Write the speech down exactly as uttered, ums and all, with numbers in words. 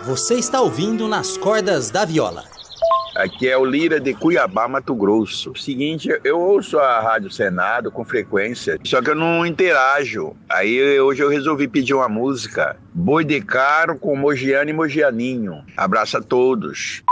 Você está ouvindo Nas Cordas da Viola. Aqui é o Lira de Cuiabá, Mato Grosso. Seguinte, eu ouço a Rádio Senado com frequência, só que eu não interajo. Aí hoje eu resolvi pedir uma música. Boi de Caro com Mogiano e Mogianinho. Abraço a todos.